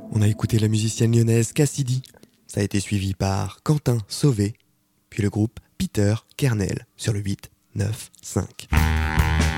On a écouté la musicienne lyonnaise Cassidy. Ça a été suivi par Quentin Sauvé, puis le groupe Peter Kernel sur le 8-9-5.